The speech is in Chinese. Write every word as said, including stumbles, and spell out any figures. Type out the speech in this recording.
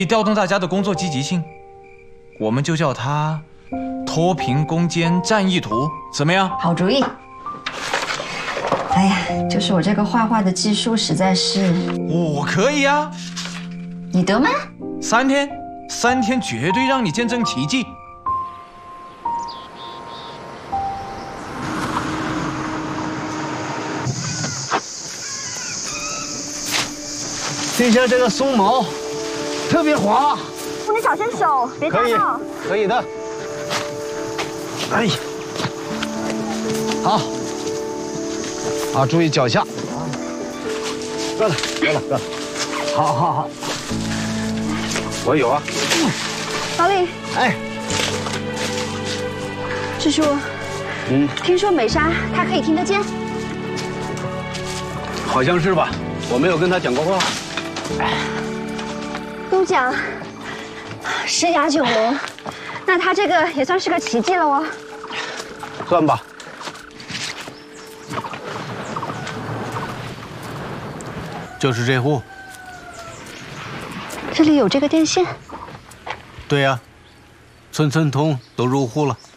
调动大家的工作积极性，我们就叫它“脱贫攻坚战役图”，怎么样？ 好主意。哎呀，就是我这个画画的技术实在是…… 我可以啊， 你得吗？ 三天，三天绝对让你见证奇迹。 这下这个松毛特别滑， 你小心手，别扎到。 可以的。哎呀，好，啊，注意脚下。搁了，搁了，搁了。好好好，我有啊。 老李， 哎， 师叔， 嗯， 听说美莎她可以听得见， 好像是吧？我没有跟她讲过话。 都讲十哑九聋，那他这个也算是个奇迹了哦。 算吧。就是这户。 这里有这个电线。 对呀、村村通都入户了。